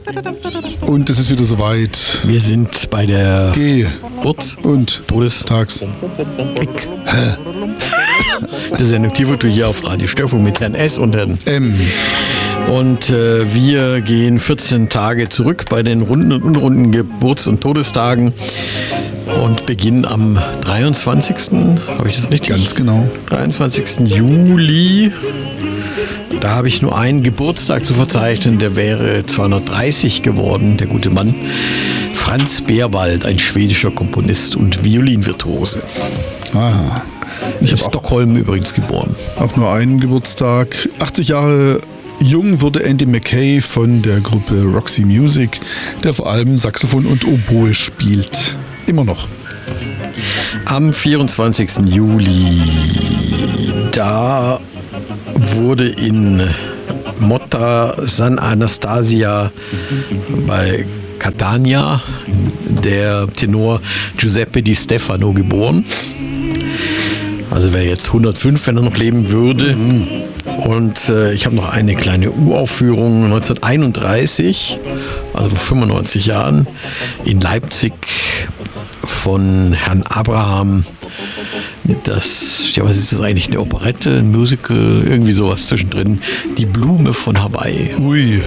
Und es ist wieder soweit. Wir sind bei der Geburts- und Todestags. Der Sendung Tifoto hier auf Radio Störfunk mit Herrn S. und Herrn M. Und wir gehen 14 Tage zurück bei den runden und unrunden Geburts- und Todestagen und beginnen am 23. Habe ich das richtig? Ganz genau. 23. Juli. Da habe ich nur einen Geburtstag zu verzeichnen, der wäre 230 geworden, der gute Mann. Franz Beerwald, ein schwedischer Komponist und Violinvirtuose. Ah. Ich habe in Stockholm übrigens geboren. Auch nur einen Geburtstag. 80 Jahre jung wurde Andy Mackay von der Gruppe Roxy Music, der vor allem Saxophon und Oboe spielt. Immer noch. Am 24. Juli, da wurde in Motta San Anastasia bei Catania der Tenor Giuseppe Di Stefano geboren. Also wäre jetzt 105, wenn er noch leben würde. Und ich habe noch eine kleine Uraufführung 1931, also vor 95 Jahren, in Leipzig von Herrn Abraham. Was ist das eigentlich? Eine Operette, ein Musical, irgendwie sowas zwischendrin. Die Blume von Hawaii. Ui.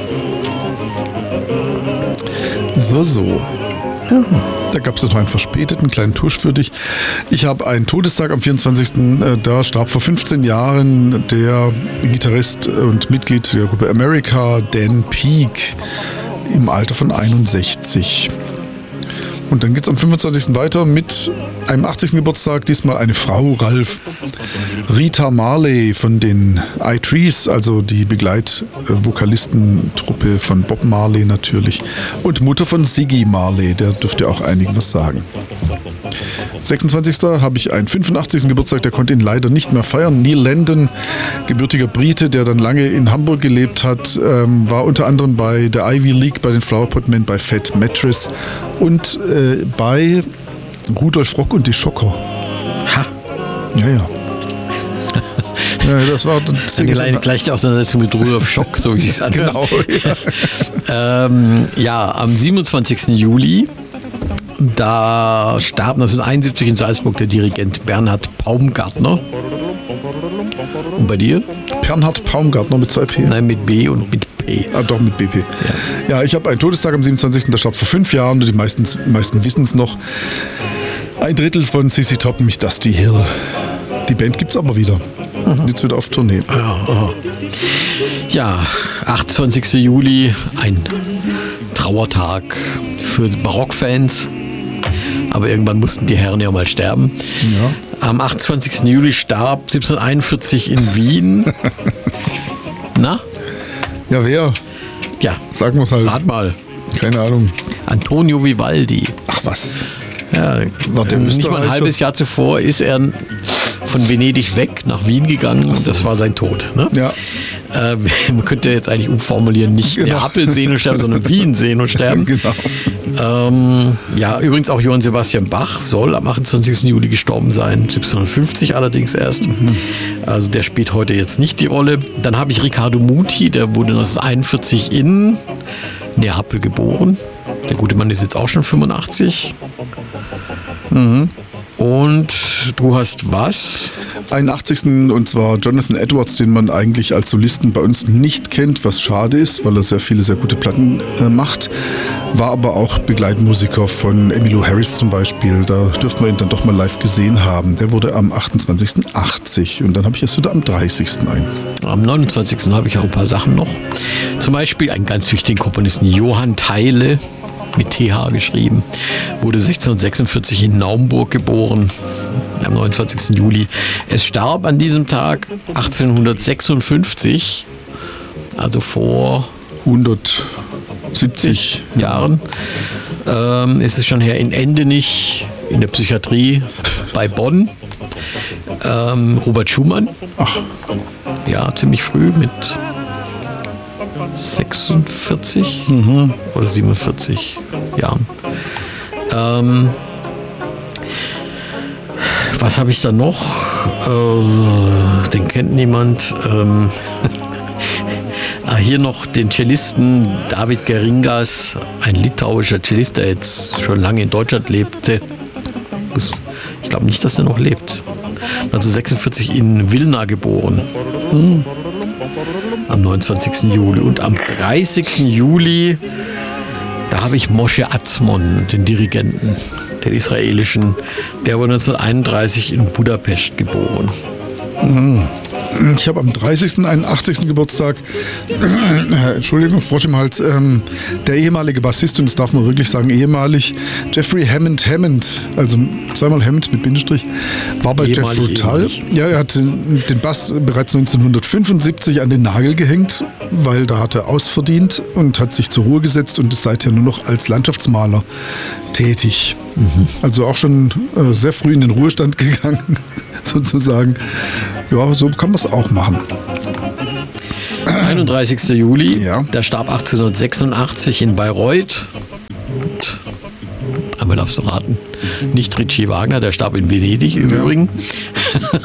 So. Ja. Da gab es noch einen verspäteten kleinen Tusch für dich. Ich habe einen Todestag am 24. Da starb vor 15 Jahren der Gitarrist und Mitglied der Gruppe America, Dan Peake, im Alter von 61. Und dann geht es am 25. weiter mit einem 80. Geburtstag, diesmal eine Frau, Ralf. Rita Marley von den I-Trees, also die Begleitvokalistentruppe von Bob Marley natürlich. Und Mutter von Ziggy Marley, der dürfte auch einigen was sagen. 26. habe ich einen 85. Geburtstag, der konnte ihn leider nicht mehr feiern. Neil Landon, gebürtiger Brite, der dann lange in Hamburg gelebt hat, war unter anderem bei der Ivy League, bei den Flower Pot Men, bei Fat Mattress und bei Rudolf Rock und die Schocker. Ha! Ja. Ja, das war eine gleiche Auseinandersetzung mit Rudolf Schock, so wie es anhört. Genau, ja. Am 27. Juli, da starb 1971 in Salzburg der Dirigent Bernhard Paumgartner. Und bei dir? Bernhard Paumgartner mit 2 P? Nein, mit B und mit P. Ah, doch, mit BP. Ja, ich habe einen Todestag am 27. Der starb vor 5 Jahren und die meisten wissen es noch. Ein Drittel von CC Top, mich Dusty Hill. Die Band gibt's aber wieder. Jetzt wieder auf Tournee. Ja, 28. Juli, ein Trauertag für Barockfans. Aber irgendwann mussten die Herren ja mal sterben. Ja. Am 28. Juli starb 1741 in Wien. Na? Ja, wer? Ja. Sagen wir es halt. Rat mal. Keine Ahnung. Antonio Vivaldi. Ach was. Ja, nicht mal ein halbes Jahr zuvor ist er von Venedig weg nach Wien gegangen und das war sein Tod. Ne? Ja. Man könnte jetzt eigentlich umformulieren, nicht Neapel sehen und sterben, sondern Wien sehen und sterben. Genau. Ja, übrigens auch Johann Sebastian Bach soll am 28. Juli gestorben sein, 1750 allerdings erst. Also der spielt heute jetzt nicht die Rolle. Dann habe ich Riccardo Muti, der wurde 1941 in Neapel geboren. Der gute Mann ist jetzt auch schon 85. Und du hast was? Einen 80. und zwar Jonathan Edwards, den man eigentlich als Solisten bei uns nicht kennt, was schade ist, weil er sehr viele, sehr gute Platten macht. War aber auch Begleitmusiker von Emmylou Harris zum Beispiel. Da dürfte man ihn dann doch mal live gesehen haben. Der wurde am 28. 80 und dann habe ich erst wieder am 30. einen. Am 29. habe ich auch ein paar Sachen noch. Zum Beispiel einen ganz wichtigen Komponisten, Johann Theile, mit TH geschrieben, wurde 1646 in Naumburg geboren, am 29. Juli. Es starb an diesem Tag 1856, also vor 170 Jahren. Ist es schon her in Endenich, in der Psychiatrie bei Bonn. Robert Schumann. Ach. Ja, ziemlich früh mit 46 oder 47 Jahren. Was habe ich da noch? Den kennt niemand. Hier noch den Cellisten David Geringas, ein litauischer Cellist, der jetzt schon lange in Deutschland lebte. Ich glaube nicht, dass er noch lebt. 1946 in Wilna geboren. Am 29. Juli. Und am 30. Juli, da habe ich Moshe Atzmon, den Dirigenten, den israelischen. Der wurde 1931 in Budapest geboren. Ich habe am 30. einen 80. Geburtstag, Entschuldigung, Frosch im Hals, der ehemalige Bassist, und das darf man wirklich sagen, ehemalig, Jeffrey Hammond, also zweimal Hammond mit Bindestrich, war bei Jethro Tull. Ja, er hat den Bass bereits 1975 an den Nagel gehängt, weil da hat er ausverdient und hat sich zur Ruhe gesetzt und ist seither nur noch als Landschaftsmaler tätig. Also auch schon sehr früh in den Ruhestand gegangen, sozusagen. Ja, so kann man es auch machen. 31. Juli, ja. Der starb 1886 in Bayreuth. Und einmal darfst du raten, nicht Richie Wagner, der starb in Venedig im Übrigen.